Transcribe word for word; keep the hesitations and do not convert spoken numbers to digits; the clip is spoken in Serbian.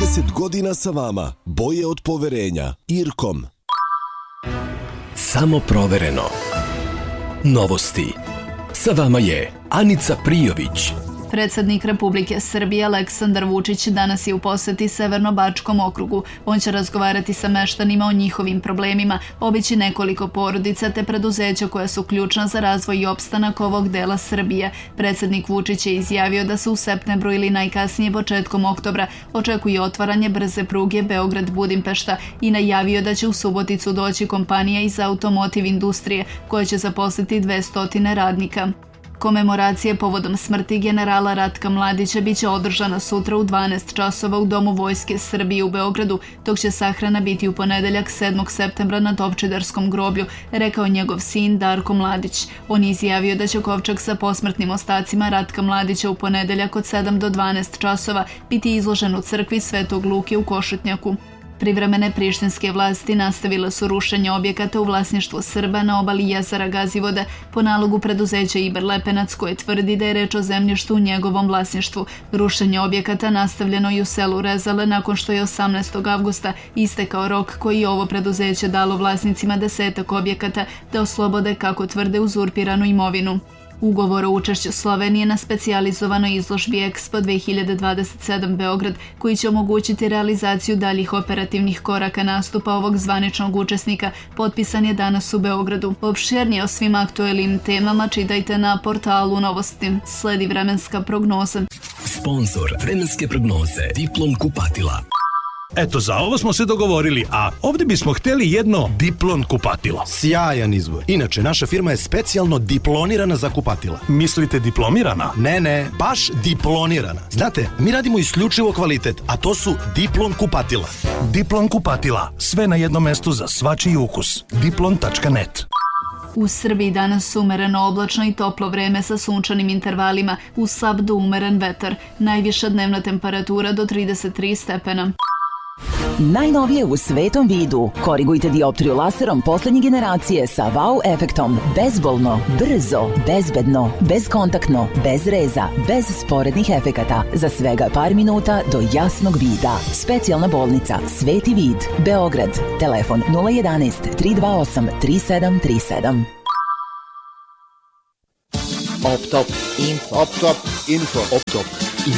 trideset godina sa vama. Boje od poverenja. Irkom. Samo provereno. Novosti. Sa vama je Anica Prijović. Predsednik Republike Srbije Aleksandar Vučić danas je u poseti Severno-Bačkom okrugu. On će razgovarati sa meštanima o njihovim problemima, obići nekoliko porodica te preduzeća koja su ključna za razvoj i opstanak ovog dela Srbije. Predsednik Vučić je izjavio da se u septembru ili najkasnije početkom oktobra očekuje otvaranje brze pruge Beograd-Budimpešta i najavio da će u Suboticu doći kompanija iz automotiv industrije koja će zaposliti dvesta radnika. Komemoracije povodom smrti generala Ratka Mladića biće održana sutra u dvanaest časova u Domu Vojske Srbije u Beogradu, dok će sahrana biti u ponedeljak sedmog septembra na Topčiderskom groblju, rekao njegov sin Darko Mladić. On je izjavio da će kovčeg sa posmrtnim ostacima Ratka Mladića u ponedeljak od sedam do dvanaest časova biti izložen u crkvi Svetog Luke u Košutnjaku. Privremene prištinske vlasti nastavile su rušenje objekata u vlasništvu Srba na obali jezera Gazivoda po nalogu preduzeća Iber Lepenac koje tvrdi da je reč o zemljištu u njegovom vlasništvu. Rušenje objekata nastavljeno i u selu Rezale nakon što je osamnaestog avgusta istekao rok koji je ovo preduzeće dalo vlasnicima desetak objekata da oslobode, kako tvrde, uzurpiranu imovinu. Ugovor o učešću Slovenije na specijalizovanoj izložbi Expo dve hiljade dvadeset sedam Beograd, koji će omogućiti realizaciju daljih operativnih koraka nastupa ovog zvaničnog učesnika, potpisan je danas u Beogradu. Opširnije o svim aktuelnim temama čitajte na portalu Novosti. Sledi vremenska prognoza. Sponzor vremenske prognoze Diplom kupatila. Eto, za ovo smo se dogovorili, a ovdje bismo htjeli jedno Diplon kupatilo. Sjajan izbor. Inače, naša firma je specijalno diplonirana za kupatila. Mislite diplomirana? Ne, ne, baš diplonirana. Znate, mi radimo isključivo kvalitet, a to su Diplon kupatila. Diplon kupatila. Sve na jednom mestu za svačiji ukus. diplon tačka net. U Srbiji danas umereno oblačno i toplo vreme sa sunčanim intervalima, uz slab do umeren vetar. Najviša dnevna temperatura do trideset tri stepena. Najnovije u svetom vidu. Korigujte dioptriju laserom poslednje generacije sa wow efektom. Bezbolno, brzo, bezbedno, bezkontaktno, bez reza, bez sporednih efekata. Za svega par minuta do jasnog vida. Specijalna bolnica Sveti vid, Beograd. Telefon nula jedanaest tri dva osam tri sedam tri sedam. Optop Info. Optop Info. Optop